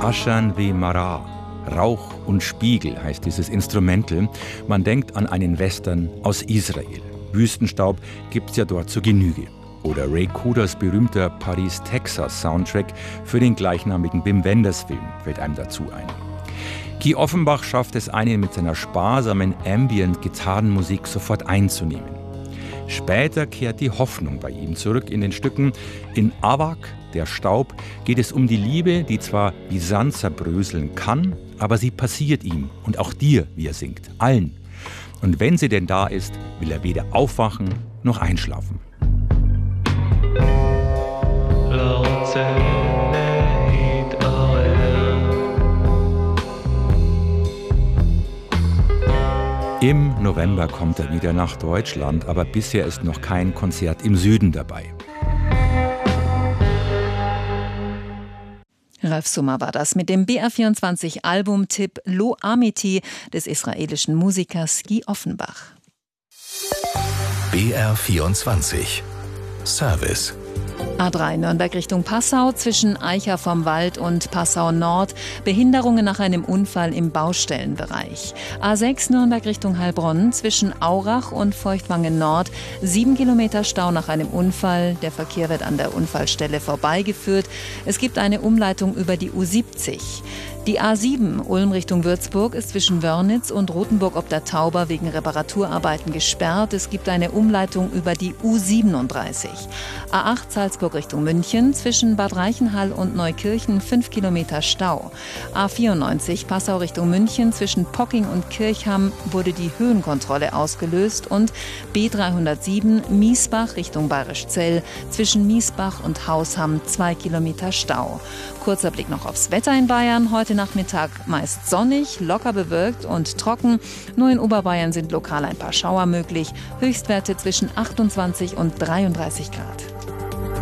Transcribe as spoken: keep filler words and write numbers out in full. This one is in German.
Aschan wie Mara. Rauch und Spiegel heißt dieses Instrumental. Man denkt an einen Western aus Israel. Wüstenstaub gibt's ja dort zur Genüge. Oder Ray Cooders berühmter Paris-Texas-Soundtrack für den gleichnamigen Wim Wenders-Film fällt einem dazu ein. Guy Offenbach schafft es einen mit seiner sparsamen Ambient-Gitarrenmusik sofort einzunehmen. Später kehrt die Hoffnung bei ihm zurück in den Stücken. In Avak, der Staub, geht es um die Liebe, die zwar wie Sand zerbröseln kann, aber sie passiert ihm und auch dir, wie er singt, allen. Und wenn sie denn da ist, will er weder aufwachen noch einschlafen. Im November kommt er wieder nach Deutschland, aber bisher ist noch kein Konzert im Süden dabei. Ralf Summer war das mit dem B R vierundzwanzig Albumtipp Lo Amity des israelischen Musikers Guy Offenbach. B R vierundzwanzig Service. A drei Nürnberg Richtung Passau zwischen Eicher vom Wald und Passau Nord. Behinderungen nach einem Unfall im Baustellenbereich. A sechs Nürnberg Richtung Heilbronn zwischen Aurach und Feuchtwangen Nord. Sieben Kilometer Stau nach einem Unfall. Der Verkehr wird an der Unfallstelle vorbeigeführt. Es gibt eine Umleitung über die U siebzig. Die A sieben Ulm Richtung Würzburg ist zwischen Wörnitz und Rothenburg ob der Tauber wegen Reparaturarbeiten gesperrt. Es gibt eine Umleitung über die U siebenunddreißig. A acht Salzburg Richtung München zwischen Bad Reichenhall und Neukirchen fünf Kilometer Stau. A vierundneunzig Passau Richtung München zwischen Pocking und Kirchham wurde die Höhenkontrolle ausgelöst und B dreihundertsieben Miesbach Richtung Bayerischzell zwischen Miesbach und Hausham zwei Kilometer Stau. Kurzer Blick noch aufs Wetter in Bayern. Heute Nachmittag meist sonnig, locker bewölkt und trocken. Nur in Oberbayern sind lokal ein paar Schauer möglich. Höchstwerte zwischen achtundzwanzig und dreiunddreißig Grad.